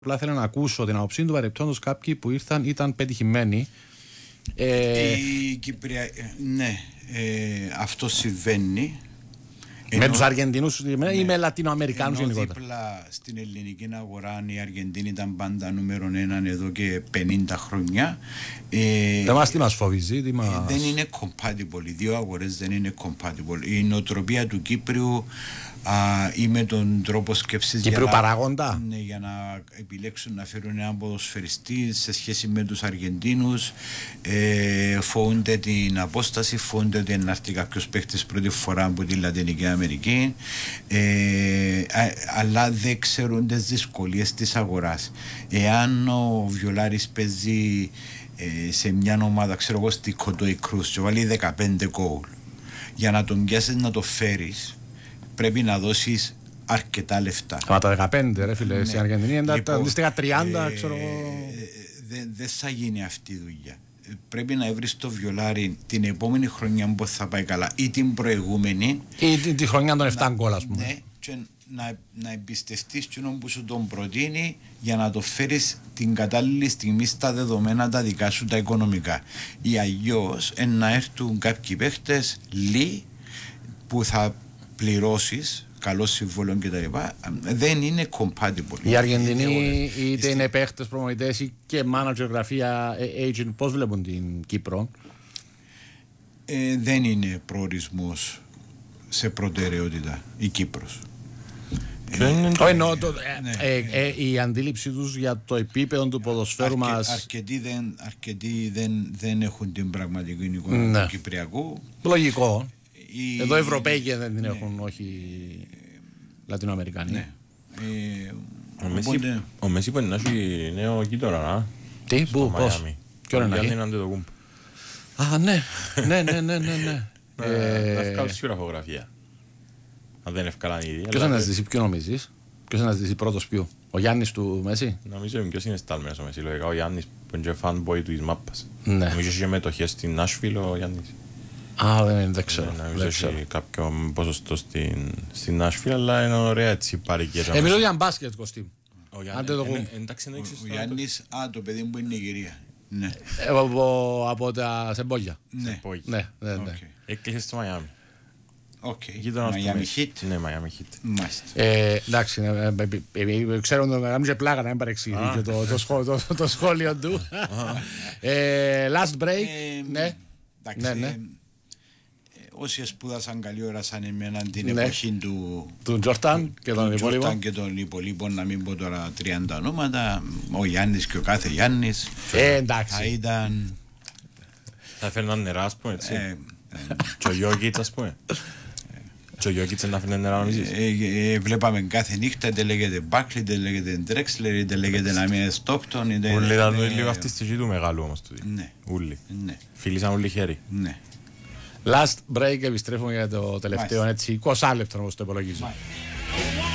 Απλά θέλω να ακούσω την άποψή του, παρεπτόντως κάποιοι που ήρθαν ήταν πετυχημένοι. Η Κυπρια... Ναι, αυτό συμβαίνει. Με τους Αργεντινούς ή με Λατινοαμερικάνους γενικότερα. Δίπλα στην ελληνική αγορά η Αργεντίνη ήταν πάντα νούμερο 1 εδώ και 50 χρόνια. Τι μας φοβίζει, δεν είναι compatible. Οι δύο αγορές δεν είναι compatible. Η νοοτροπία του Κύπριου ή με τον τρόπο σκέψης Κύπριου παράγοντα. Ναι, για να επιλέξουν να φέρουν έναν ποδοσφαιριστή σε σχέση με τους Αργεντίνους, φοβούνται την απόσταση, φοβούνται ότι να έρθει κάποιος παίχτης πρώτη φορά από τη Λατινική Αμερική, αλλά δεν ξέρουν τις δυσκολίες της αγοράς. Εάν ο Βιολάρης παίζει σε μια ομάδα, ξέρω εγώ, στη Κοντόι Κρούς και βάλει 15 γκολ, για να τον πιάσεις να το φέρεις πρέπει να δώσεις αρκετά λεφτά. Μα τα 15 ρε φίλε, στην Αργεντινή αντίστοιχα 30, ξέρω εγώ. Δεν θα γίνει αυτή η δουλειά. Πρέπει να βρεις το Βιολάρι την επόμενη χρονιά που θα πάει καλά ή την προηγούμενη ή τη χρονιά των 7 γκολ, ας πούμε. Ναι, και να εμπιστευτείς κοινόν που σου τον προτείνει για να το φέρεις την κατάλληλη στιγμή στα δεδομένα τα δικά σου τα οικονομικά. Ή αλλιώς να έρθουν κάποιοι παίχτες που θα πληρώσεις καλό συμβόλαιο κτλ. Δεν είναι compatible. Οι Αργεντινοί είτε είναι παίχτες, προμονητές ή και manager, γραφεία, agent, πώς βλέπουν την Κύπρο? Δεν είναι προορισμός σε προτεραιότητα η Κύπρος. Η αντίληψή τους για το επίπεδο του ποδοσφαίρου μας. Αρκετοί δεν έχουν την πραγματική εικόνα του Κυπριακού. Λογικό. Εδώ Ευρωπαίοι και δεν την έχουν, όχι Λατινοαμερικάνοι. Ο Μέση μπορεί να έχει νέο γείτονα. Τι, πού, πώς? Ποιο είναι να είναι? Α, ναι. Να βγάλω σίγουρα φωτογραφία. Αν δεν ευκάλαν ήδη. Ποιος θα αναζητήσει, ποιο νομίζεις? Ποιος θα αναζητήσει πρώτος ποιου? Ο Γιάννης του Μέση? Νομίζω ποιος είναι στάλμενος ο Μέση. Λογικά ο Γιάννης που είναι και fanboy του της μάπας. Νομίζω είχε μετοχές στην Νάσβιλ ο Γιάννης. Α, δεν ξέρω. Νομίζω έχει κάποιο ποσοστό στην Νάσβιλ, αλλά είναι ωραία έτσι παρικία. Μιλώ για μπάσκετ, Κωστή. Ο Γιάννης, το παιδί μου είναι Νιγηρία. Από τα Σεμπόγια. Ναι. Έκλεισε στο Μαϊάμι. Μαϊάμι Heat. Ναι, Μαϊάμι Heat. Εντάξει, ξέρω να κάνουμε και πλάκα να μην παρεξηγεί το σχόλιο του. Last break. Ναι. Όσοι σπούδασαν καλή ώρα σαν εμένα την εποχή του Τζόρταν και των υπολείπων, να μην πω τώρα 30 ονόματα, ο Γιάννης και ο κάθε Γιάννης θα ήταν... Θα έφερναν νερά, ας πούμε, έτσι. Και ο Γιώκητς, ας πούμε. Και ο Γιώκητς να φέρνει νερά, νομίζεις? Βλέπαμε κάθε νύχτα, είτε λέγεται Μπάκλι, είτε λέγεται Ντρέξλερ, είτε λέγεται να μην Στόκτον. Ούλοι ήταν λίγο αυτή στη ζωή του μεγάλου όμως. Ούλοι. Φίλησαν ούλοι χέρι. Last break, επιστρέφουμε για το τελευταίο 20 λεπτό όπως το υπολογίζω.